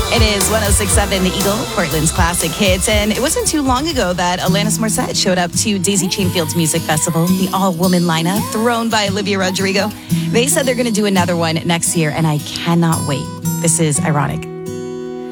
It is 106.7 The Eagle, Portland's classic hits. And it wasn't too long ago that Alanis Morissette showed up to Daisy Chain Field's music festival, the all-woman lineup thrown by Olivia Rodrigo. They said they're going to do another one next year, and I cannot wait. This is Ironic.